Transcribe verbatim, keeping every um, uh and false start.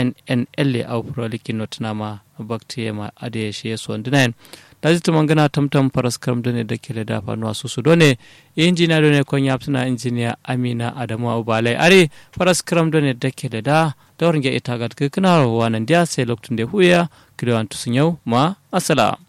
N N L au proliki notnama bakti ma ade shi so ndinain daji tumangana tamtam paraskram done da kele da fanu asusu done injiniya done kon yapsuna injiniya Amina Adamu Ubale are paraskram done da kele da dawringe itagat kana wanan dia sai loktun de huya kido antu sunyau ma assalam